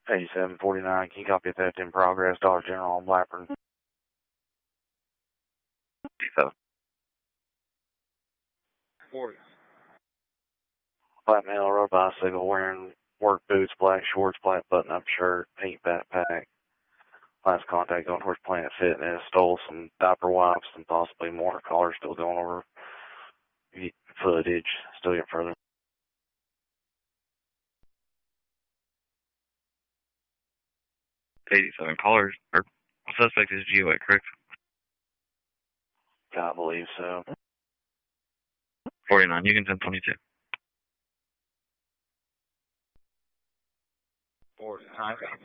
8749, can you copy theft in progress, Dollar General on Blackburn? 87. 40. Black male rode bicycle wearing work boots, black shorts, black button-up shirt, pink backpack. Last contact going towards Planet Fitness, stole some diaper wipes and possibly more. Caller still going over footage, still getting further. 87. Caller, or suspect is GOA, correct? I believe so. 49, you can send 22. 49.